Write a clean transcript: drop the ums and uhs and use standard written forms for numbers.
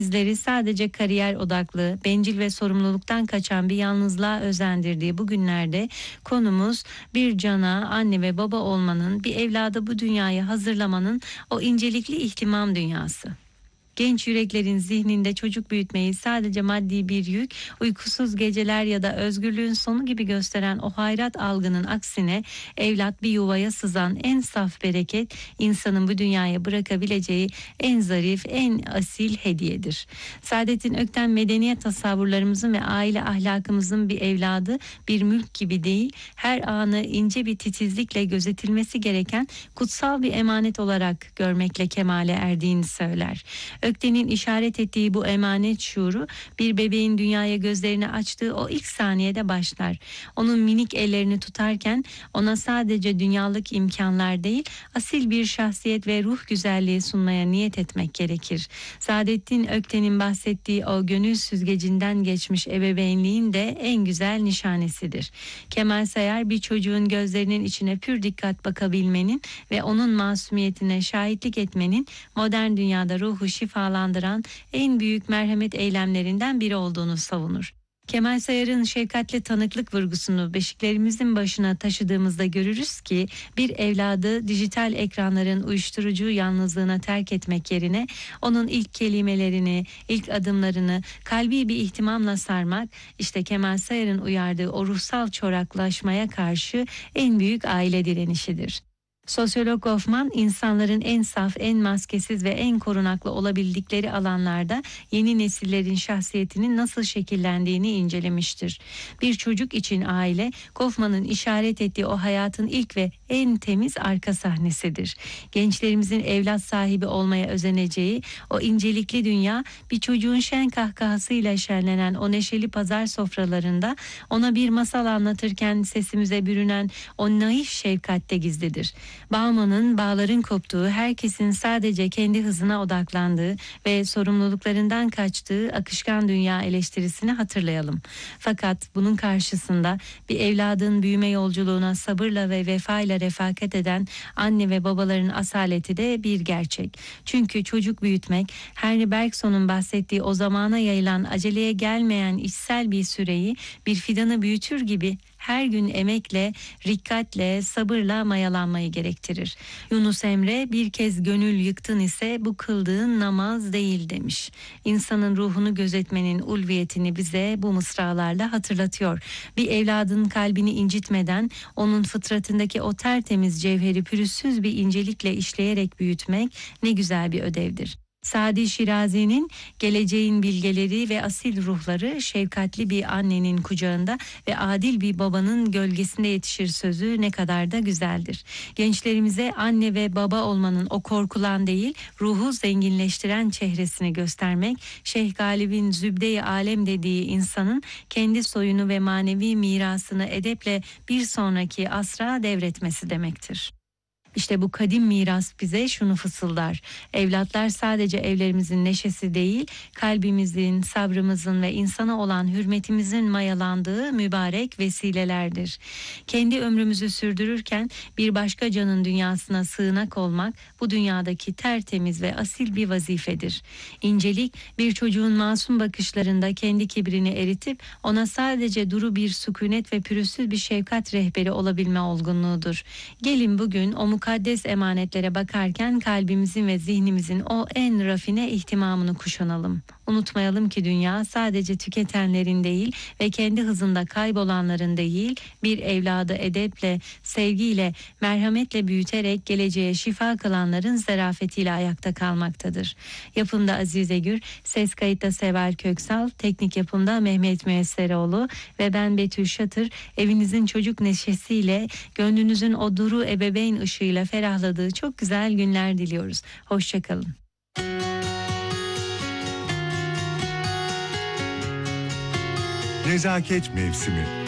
Bizleri sadece kariyer odaklı, bencil ve sorumluluktan kaçan bir yalnızlığa özendirdiği bu günlerde konumuz bir cana, anne ve baba olmanın, bir evladı bu dünyaya hazırlamanın o incelikli ihtimam dünyası. Genç yüreklerin zihninde çocuk büyütmeyi sadece maddi bir yük, uykusuz geceler ya da özgürlüğün sonu gibi gösteren o hayrat algının aksine evlat bir yuvaya sızan en saf bereket, insanın bu dünyaya bırakabileceği en zarif, en asil hediyedir. Saadettin Ökten medeniyet tasavvurlarımızın ve aile ahlakımızın bir evladı bir mülk gibi değil, her anı ince bir titizlikle gözetilmesi gereken kutsal bir emanet olarak görmekle kemale erdiğini söyler. Ökten'in işaret ettiği bu emanet şuuru bir bebeğin dünyaya gözlerini açtığı o ilk saniyede başlar. Onun minik ellerini tutarken ona sadece dünyalık imkanlar değil, asil bir şahsiyet ve ruh güzelliği sunmaya niyet etmek gerekir. Saadettin Ökten'in bahsettiği o gönül süzgecinden geçmiş ebeveynliğin de en güzel nişanesidir. Kemal Sayar bir çocuğun gözlerinin içine pür dikkat bakabilmenin ve onun masumiyetine şahitlik etmenin modern dünyada ruhu şifalandıran en büyük merhamet eylemlerinden biri olduğunu savunur. Kemal Sayar'ın şefkatli tanıklık vurgusunu beşiklerimizin başına taşıdığımızda görürüz ki bir evladı dijital ekranların uyuşturucu yalnızlığına terk etmek yerine onun ilk kelimelerini, ilk adımlarını kalbi bir ihtimamla sarmak, işte Kemal Sayar'ın uyardığı o ruhsal çoraklaşmaya karşı en büyük aile direnişidir. Sosyolog Goffman, insanların en saf, en maskesiz ve en korunaklı olabildikleri alanlarda yeni nesillerin şahsiyetinin nasıl şekillendiğini incelemiştir. Bir çocuk için aile, Goffman'ın işaret ettiği o hayatın ilk ve en temiz arka sahnesidir. Gençlerimizin evlat sahibi olmaya özeneceği o incelikli dünya, bir çocuğun şen kahkahasıyla şenlenen o neşeli pazar sofralarında ona bir masal anlatırken sesimize bürünen o naif şefkatte gizlidir. Bauman'ın bağların koptuğu, herkesin sadece kendi hızına odaklandığı ve sorumluluklarından kaçtığı akışkan dünya eleştirisini hatırlayalım. Fakat bunun karşısında bir evladın büyüme yolculuğuna sabırla ve vefayla refakat eden anne ve babaların asaleti de bir gerçek. Çünkü çocuk büyütmek, Henry Bergson'un bahsettiği o zamana yayılan aceleye gelmeyen içsel bir süreyi bir fidanı büyütür gibi her gün emekle, rikkatle, sabırla mayalanmayı gerektirir. Yunus Emre bir kez gönül yıktın ise bu kıldığın namaz değil demiş. İnsanın ruhunu gözetmenin ulviyetini bize bu mısralarla hatırlatıyor. Bir evladın kalbini incitmeden onun fıtratındaki o tertemiz cevheri pürüzsüz bir incelikle işleyerek büyütmek ne güzel bir ödevdir. Sadi Şirazi'nin geleceğin bilgeleri ve asil ruhları şefkatli bir annenin kucağında ve adil bir babanın gölgesinde yetişir sözü ne kadar da güzeldir. Gençlerimize anne ve baba olmanın o korkulan değil, ruhu zenginleştiren çehresini göstermek, Şeyh Galip'in Zübde-i Alem dediği insanın kendi soyunu ve manevi mirasını edeple bir sonraki asra devretmesi demektir. İşte bu kadim miras bize şunu fısıldar: evlatlar sadece evlerimizin neşesi değil, kalbimizin, sabrımızın ve insana olan hürmetimizin mayalandığı mübarek vesilelerdir. Kendi ömrümüzü sürdürürken bir başka canın dünyasına sığınak olmak bu dünyadaki tertemiz ve asil bir vazifedir. İncelik, bir çocuğun masum bakışlarında kendi kibrini eritip ona sadece duru bir sükunet ve pürüzsüz bir şefkat rehberi olabilme olgunluğudur. Gelin bugün o mukaddes emanetlere bakarken kalbimizin ve zihnimizin o en rafine ihtimamını kuşanalım. Unutmayalım ki dünya sadece tüketenlerin değil ve kendi hızında kaybolanların değil, bir evladı edeple, sevgiyle, merhametle büyüterek geleceğe şifa kılanların zarafetiyle ayakta kalmaktadır. Yapımda Azize Gür, ses kayıtta Seval Köksal, teknik yapımda Mehmet Müesseroğlu ve ben Betül Şatır, evinizin çocuk neşesiyle, gönlünüzün o duru ebeveyn ışığıyla ferahladığı çok güzel günler diliyoruz. Hoşçakalın. Nezaket mevsimi.